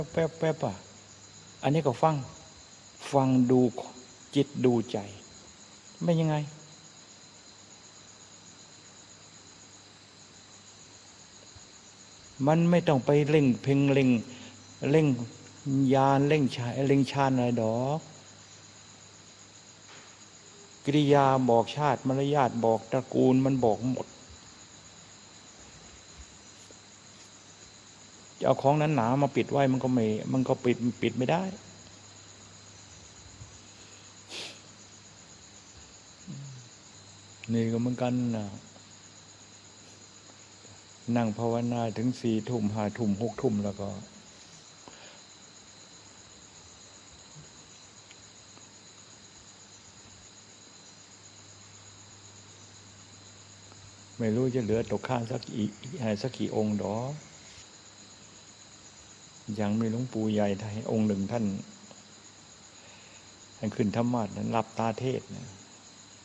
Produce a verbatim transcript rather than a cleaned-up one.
แป๊บแป๊บอ่ะอันนี้ก็ฟังฟังดูจิตดูใจไม่ยังไงมันไม่ต้องไปเร่งเพ่งเร่งเร่งยานเร่งชายเร่งชาญอะไรดอกกิริยาบอกชาติมารยาทบอกตระกูลมันบอกหมดจะเอาของนั้นหนามาปิดไว้มันก็ไม่มันก็ปิดปิดไม่ได้นี่ก็เหมือนกันนะนั่งภาวนาถึงสี่ทุ่มห้าทุ่มหกทุ่มแล้วก็ไม่รู้จะเหลือตกข้างสักกี่สักกี่องค์ดอกยังไม่หลวงปู่ใหญ่ไทยองค์หนึ่งท่านท่านขึ้นธรรมาสนั้นหลับตาเทศนะ